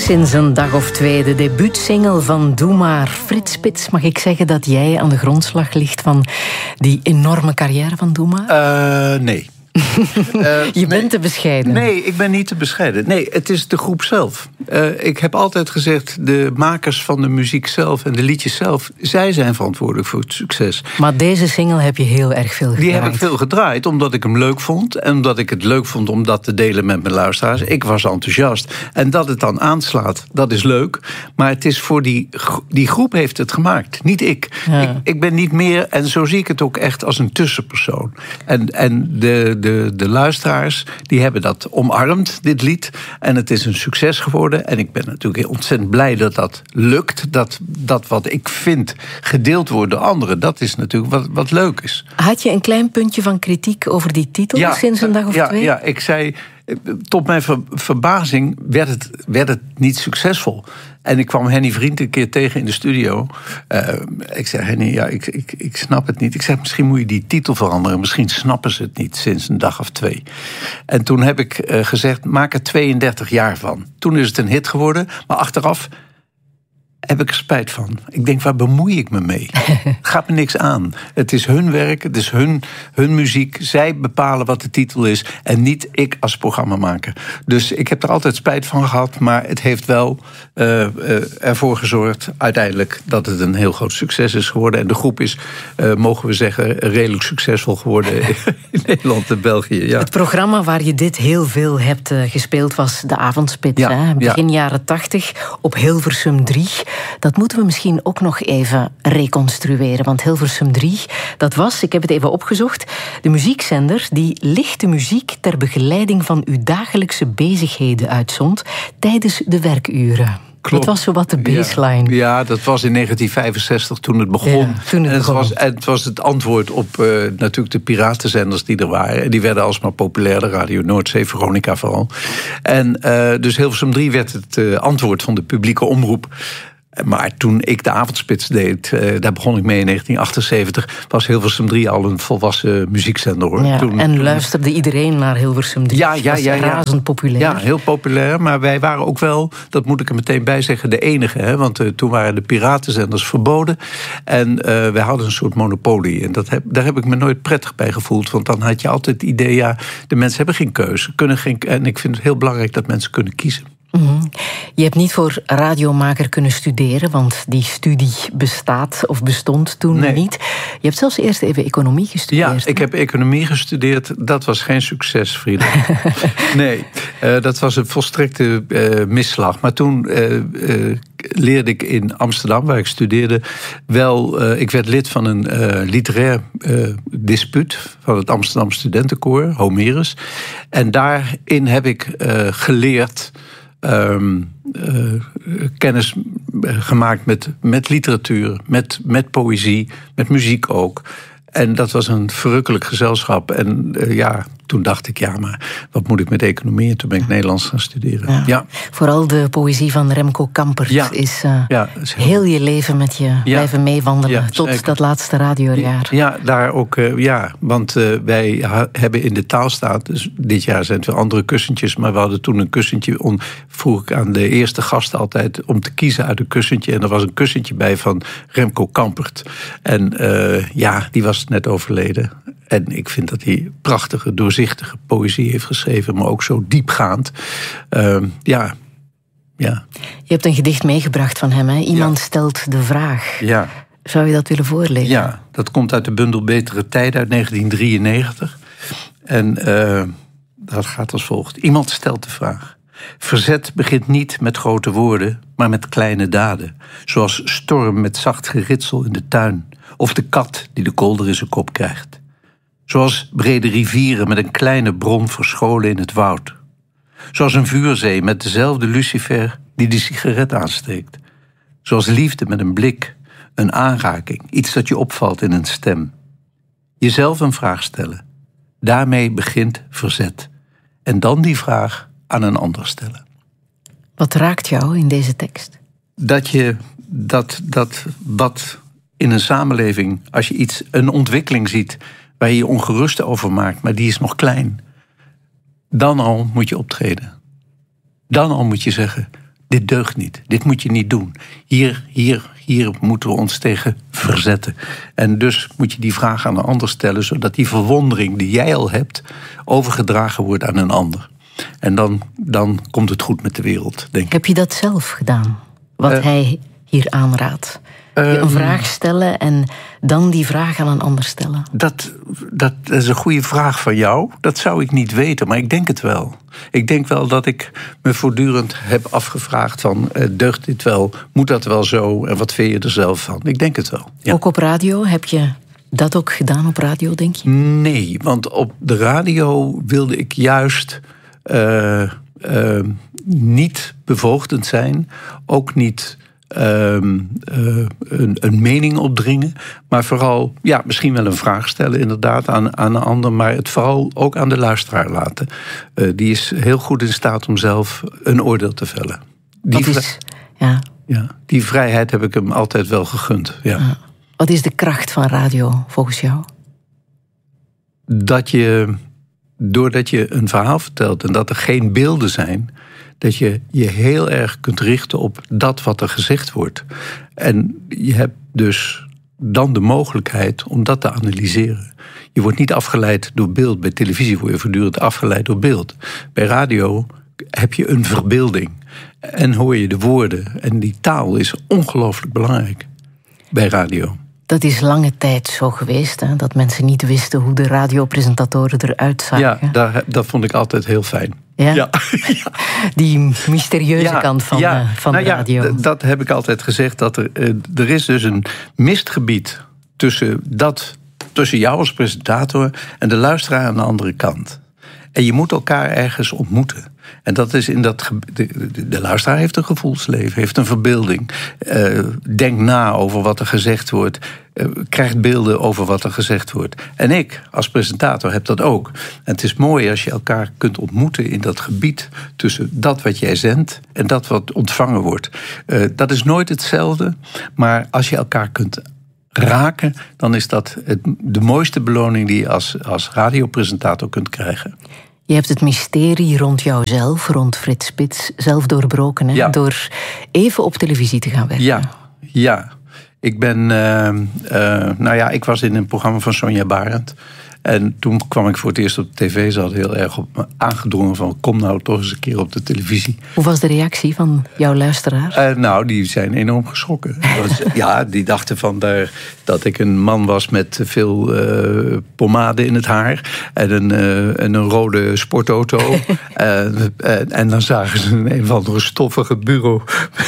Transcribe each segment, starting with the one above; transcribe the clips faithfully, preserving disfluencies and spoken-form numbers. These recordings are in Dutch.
Sinds een dag of twee, de debuutsingle van Doe Maar. Frits Spits, mag ik zeggen dat jij aan de grondslag ligt van die enorme carrière van Doe Maar? Uh, nee. Uh, je bent nee, te bescheiden. Nee, ik ben niet te bescheiden. Nee, het is de groep zelf. Uh, ik heb altijd gezegd, de makers van de muziek zelf en de liedjes zelf, zij zijn verantwoordelijk voor het succes. Maar deze single heb je heel erg veel gedraaid. Die heb ik veel gedraaid, omdat ik hem leuk vond. En omdat ik het leuk vond om dat te delen met mijn luisteraars. Ik was enthousiast. En dat het dan aanslaat, dat is leuk. Maar het is voor die, die groep heeft het gemaakt. Niet ik. Ja. ik. Ik ben niet meer, en zo zie ik het ook echt, als een tussenpersoon. En, en de... De, de luisteraars, die hebben dat omarmd, dit lied. En het is een succes geworden. En ik ben natuurlijk heel ontzettend blij dat dat lukt. Dat, dat wat ik vind gedeeld wordt door anderen, dat is natuurlijk wat, wat leuk is. Had je een klein puntje van kritiek over die titel ja, sinds een dag of ja, twee? Ja, ik zei, tot mijn ver, verbazing werd het, werd het niet succesvol. En ik kwam Henny Vriend een keer tegen in de studio. Uh, ik zei, Henny, ja, ik, ik, ik snap het niet. Ik zei, misschien moet je die titel veranderen. Misschien snappen ze het niet sinds een dag of twee. En toen heb ik uh, gezegd, maak er tweeëndertig jaar van. Toen is het een hit geworden, maar achteraf heb ik er spijt van. Ik denk, waar bemoei ik me mee? Het gaat me niks aan. Het is hun werk, het is hun, hun muziek. Zij bepalen wat de titel is en niet ik als programmamaker. Dus ik heb er altijd spijt van gehad, maar het heeft wel uh, uh, ervoor gezorgd uiteindelijk dat het een heel groot succes is geworden. En de groep is, uh, mogen we zeggen, redelijk succesvol geworden in Nederland en België. Ja. Het programma waar je dit heel veel hebt uh, gespeeld was De Avondspits. Ja, hè? Begin ja. jaren tachtig op Hilversum drie. Dat moeten we misschien ook nog even reconstrueren. Want Hilversum drie, dat was, ik heb het even opgezocht, de muziekzender die lichte muziek ter begeleiding van uw dagelijkse bezigheden uitzond tijdens de werkuren. Klopt. Dat was zowat de baseline. Ja, ja, dat was in negentien vijfenzestig toen het begon. Ja, toen het, en het, begon. Was, en het was het antwoord op uh, natuurlijk de piratenzenders die er waren. En die werden alsmaar populairder. Radio Noordzee, Veronica vooral. En uh, dus Hilversum drie werd het uh, antwoord van de publieke omroep. Maar toen ik de Avondspits deed, uh, daar begon ik mee in negentien achtenzeventig... was Hilversum drie al een volwassen muziekzender, hoor. Ja, toen, en toen... luisterde iedereen naar Hilversum drie? Ja, ja, ja, ja. Razend populair. Ja, heel populair. Maar wij waren ook wel, dat moet ik er meteen bij zeggen, de enige. Hè? Want uh, toen waren de piratenzenders verboden. En uh, wij hadden een soort monopolie. En dat heb, daar heb ik me nooit prettig bij gevoeld. Want dan had je altijd het idee, ja, de mensen hebben geen keuze. Kunnen geen, en ik vind het heel belangrijk dat mensen kunnen kiezen. Mm-hmm. Je hebt niet voor radiomaker kunnen studeren, want die studie bestaat of bestond toen nee. niet. Je hebt zelfs eerst even economie gestudeerd. Ja, ik heb economie gestudeerd. Dat was geen succes, Frida. nee, uh, dat was een volstrekte uh, misslag. Maar toen uh, uh, leerde ik in Amsterdam, waar ik studeerde, wel... Uh, ik werd lid van een uh, literair uh, dispuut van het Amsterdam Studentenkoor, Homerus. En daarin heb ik uh, geleerd... Um, uh, kennis gemaakt met, met literatuur, met, met poëzie, met muziek ook. En dat was een verrukkelijk gezelschap. En uh, ja, toen dacht ik, ja, maar wat moet ik met economie? En toen ben ik Nederlands gaan studeren. Ja. Ja. Vooral de poëzie van Remco Kampert ja. is, uh, ja, is heel... heel je leven met je ja. blijven meewandelen ja, tot zeker. Dat laatste radiojaar. Ja, daar ook, uh, ja. Want uh, wij ha- hebben in de taalstaat, dus dit jaar zijn het weer andere kussentjes, maar we hadden toen een kussentje, on, vroeg ik aan de eerste gasten altijd om te kiezen uit een kussentje. En er was een kussentje bij van Remco Kampert. En uh, ja, die was net overleden. En ik vind dat hij prachtige, doorzichtige poëzie heeft geschreven, maar ook zo diepgaand. Uh, ja, ja. Je hebt een gedicht meegebracht van hem, hè? Iemand ja. stelt de vraag. Ja. Zou je dat willen voorlezen? Ja, dat komt uit de bundel Betere Tijden uit negentien drieënnegentig. En uh, dat gaat als volgt. Iemand stelt de vraag. Verzet begint niet met grote woorden, maar met kleine daden. Zoals storm met zacht geritsel in de tuin. Of de kat die de kolder in zijn kop krijgt. Zoals brede rivieren met een kleine bron verscholen in het woud. Zoals een vuurzee met dezelfde lucifer die de sigaret aansteekt. Zoals liefde met een blik, een aanraking, iets dat je opvalt in een stem. Jezelf een vraag stellen. Daarmee begint verzet. En dan die vraag aan een ander stellen. Wat raakt jou in deze tekst? Dat je dat, dat wat in een samenleving, als je iets, een ontwikkeling ziet waar je je ongerust over maakt, maar die is nog klein, dan al moet je optreden. Dan al moet je zeggen, dit deugt niet, dit moet je niet doen. Hier, hier, hier moeten we ons tegen verzetten. En dus moet je die vraag aan een ander stellen, zodat die verwondering die jij al hebt overgedragen wordt aan een ander. En dan, dan komt het goed met de wereld, denk ik. Heb je dat zelf gedaan? Wat uh, hij hier aanraadt? Je een uh, vraag stellen en dan die vraag aan een ander stellen? Dat, dat is een goede vraag van jou. Dat zou ik niet weten, maar ik denk het wel. Ik denk wel dat ik me voortdurend heb afgevraagd van, uh, deugt dit wel? Moet dat wel zo? En wat vind je er zelf van? Ik denk het wel. Ja. Ook op radio? Heb je dat ook gedaan op radio, denk je? Nee, want op de radio wilde ik juist uh, uh, niet bevoogdend zijn. Ook niet Um, uh, een, een mening opdringen, maar vooral, ja, misschien wel een vraag stellen inderdaad aan, aan een ander, maar het vooral ook aan de luisteraar laten. Uh, die is heel goed in staat om zelf een oordeel te vellen. Die, Wat is, ja. Ja, die vrijheid heb ik hem altijd wel gegund. Ja. Uh, wat is de kracht van radio volgens jou? Dat je, doordat je een verhaal vertelt en dat er geen beelden zijn, dat je je heel erg kunt richten op dat wat er gezegd wordt. En je hebt dus dan de mogelijkheid om dat te analyseren. Je wordt niet afgeleid door beeld. Bij televisie word je voortdurend afgeleid door beeld. Bij radio heb je een verbeelding. En hoor je de woorden. En die taal is ongelooflijk belangrijk bij radio. Dat is lange tijd zo geweest, hè? Dat mensen niet wisten hoe de radiopresentatoren eruit zagen. Ja, dat, dat vond ik altijd heel fijn. Ja? Ja. Die mysterieuze ja, kant van, ja. uh, van nou de radio. Ja, d- dat heb ik altijd gezegd. Dat er, uh, er is dus een mistgebied tussen, dat, tussen jou als presentator en de luisteraar aan de andere kant. En je moet elkaar ergens ontmoeten. En dat is in dat. De, de, de luisteraar heeft een gevoelsleven, heeft een verbeelding. Uh, denkt na over wat er gezegd wordt. Uh, krijgt beelden over wat er gezegd wordt. En ik, als presentator, heb dat ook. En het is mooi als je elkaar kunt ontmoeten in dat gebied tussen dat wat jij zendt en dat wat ontvangen wordt. Uh, dat is nooit hetzelfde, maar als je elkaar kunt raken, dan is dat het, de mooiste beloning die je als, als radiopresentator kunt krijgen. Je hebt het mysterie rond jouzelf, rond Frits Spits, zelf doorbroken, hè? Ja. Door even op televisie te gaan werken. Ja, ja. Ik ben, uh, uh, nou ja, ik was in een programma van Sonja Barend. En toen kwam ik voor het eerst op de tv. Ze had heel erg op me aangedrongen van, kom nou toch eens een keer op de televisie. Hoe was de reactie van jouw luisteraar? Uh, nou, die zijn enorm geschrokken. Was, ja, die dachten van daar, dat ik een man was met veel uh, pomade in het haar. En een, uh, en een rode sportauto. uh, uh, en dan zagen ze een, een of andere stoffige bureau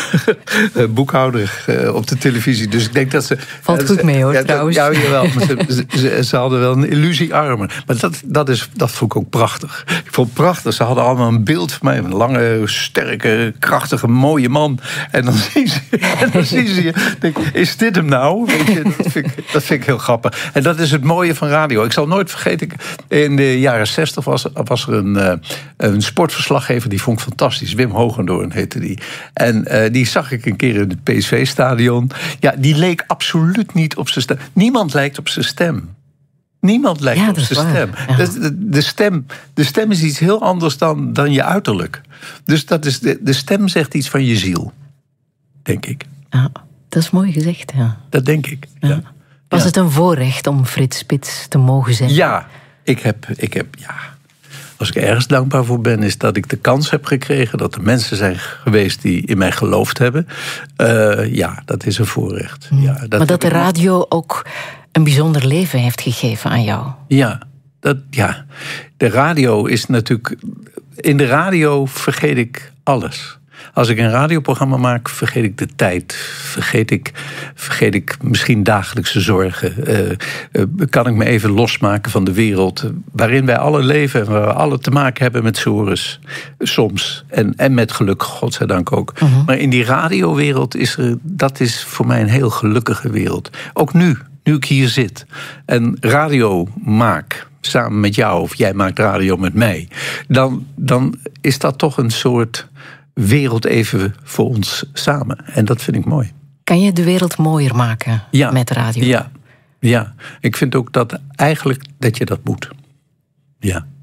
boekhouder uh, op de televisie. Dus ik denk dat ze... Valt goed mee hoor, ja, trouwens. Ja, jawel, maar ze, ze, ze, ze hadden wel een illusie armen. Maar dat, dat, is, dat vond ik ook prachtig. Ik vond het prachtig. Ze hadden allemaal een beeld van mij. Een lange, sterke, krachtige, mooie man. En dan zien ze, en dan zien ze je. Denk, is dit hem nou? Weet je, dat, vind ik, dat vind ik heel grappig. En dat is het mooie van radio. Ik zal nooit vergeten, in de jaren zestig was, was er een, een sportverslaggever. Die vond ik fantastisch. Wim Hogendoorn heette die. En uh, die zag ik een keer in het P S V-stadion. Ja, die leek absoluut niet op zijn stem. Niemand lijkt op zijn stem. Niemand lijkt ja, op zijn stem. Ja. De, de, stem. De stem is iets heel anders dan, dan je uiterlijk. Dus dat is de, de stem zegt iets van je ziel. Denk ik. Ja, dat is mooi gezegd, ja. Dat denk ik, ja. Ja. Was ja. het een voorrecht om Frits Spits te mogen zijn? Ja, ik heb, ik heb, ja... Als ik ergens dankbaar voor ben, is dat ik de kans heb gekregen, dat er mensen zijn geweest die in mij geloofd hebben. Uh, ja, dat is een voorrecht. Ja, dat maar dat de radio ook een bijzonder leven heeft gegeven aan jou. Ja, dat, ja, de radio is natuurlijk... In de radio vergeet ik alles. Als ik een radioprogramma maak, vergeet ik de tijd. Vergeet ik, vergeet ik misschien dagelijkse zorgen. Uh, uh, kan ik me even losmaken van de wereld waarin wij alle leven en waar we alle te maken hebben met sores. Soms. En, en met geluk, godzijdank ook. Uh-huh. Maar in die radiowereld is er, dat is voor mij een heel gelukkige wereld. Ook nu, nu ik hier zit en radio maak samen met jou, of jij maakt radio met mij, dan, dan is dat toch een soort wereld even voor ons samen. En dat vind ik mooi. Kan je de wereld mooier maken ja, met radio? Ja, ja, ik vind ook dat eigenlijk dat je dat moet. Ja.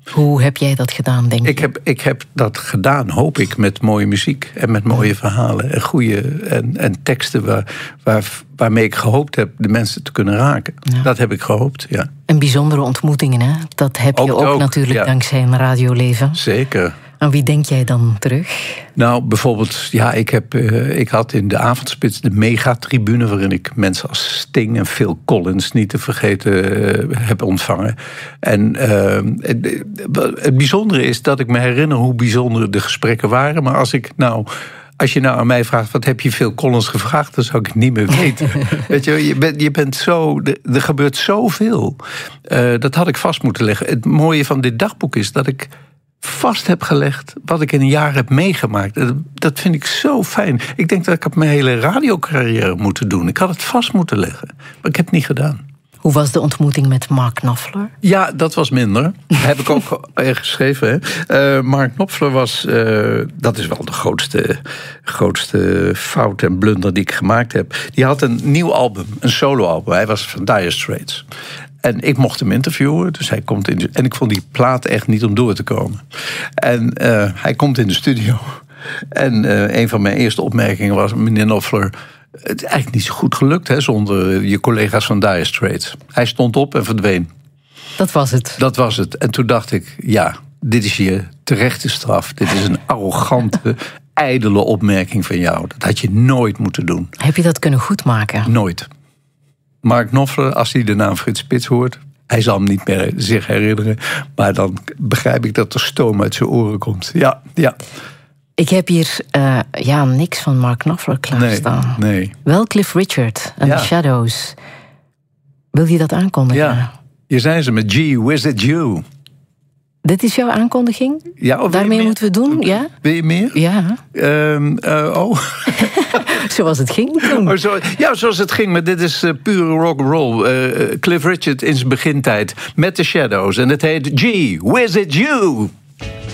Hoe heb jij dat gedaan, denk je? Ik heb, ik heb dat gedaan, hoop ik, met mooie muziek. En met mooie verhalen. En goede en, en teksten waar, waar, waarmee ik gehoopt heb de mensen te kunnen raken. Ja. Dat heb ik gehoopt, ja. En bijzondere ontmoetingen, hè? Dat heb je ook, ook natuurlijk ja. dankzij een radioleven. Zeker. Aan wie denk jij dan terug? Nou, bijvoorbeeld, ja, ik, heb, uh, ik had in de avondspits de megatribune, waarin ik mensen als Sting en Phil Collins, niet te vergeten, uh, heb ontvangen. En uh, het, het bijzondere is dat ik me herinner hoe bijzonder de gesprekken waren. Maar als ik nou... Als je nou aan mij vraagt, wat heb je Phil Collins gevraagd, dan zou ik het niet meer weten. Weet je, je bent, je bent zo, er gebeurt zoveel. Uh, dat had ik vast moeten leggen. Het mooie van dit dagboek is dat ik vast heb gelegd wat ik in een jaar heb meegemaakt. Dat vind ik zo fijn. Ik denk dat ik op mijn hele radiocarrière moeten doen. Ik had het vast moeten leggen, maar ik heb het niet gedaan. Hoe was de ontmoeting met Mark Knopfler? Ja, dat was minder. Heb ik ook geschreven. Hè? Uh, Mark Knopfler was... Uh, dat is wel de grootste, grootste fout en blunder die ik gemaakt heb. Die had een nieuw album, een soloalbum. Hij was van Dire Straits. En ik mocht hem interviewen, dus hij komt in de, en ik vond die plaat echt niet om door te komen. En uh, hij komt in de studio. En uh, een van mijn eerste opmerkingen was: meneer Knopfler, het is eigenlijk niet zo goed gelukt, hè, zonder je collega's van Dire Straits. Hij stond op en verdween. Dat was het. Dat was het. En toen dacht ik, ja, dit is je terechte straf. Dit is een arrogante, ijdele opmerking van jou. Dat had je nooit moeten doen. Heb je dat kunnen goedmaken? Nooit. Mark Knopfler, als hij de naam Frits Spits hoort, hij zal hem niet meer zich herinneren, maar dan begrijp ik dat er stoom uit zijn oren komt. Ja, ja. Ik heb hier uh, ja, niks van Mark Knopfler klaarstaan. Nee, nee. Wel Cliff Richard en ja. The Shadows. Wil je dat aankondigen? Ja, hier zijn ze met Gee Whiz It You. Dit is jouw aankondiging? Ja, of daarmee moeten we het doen, ja? Wil je meer? Ja. Um, uh, oh. Zoals het ging toen. Oh, zo, ja, zoals het ging, maar dit is uh, pure rock'n'roll. Uh, Cliff Richard in zijn begintijd met The Shadows. En het heet Gee Whiz It You.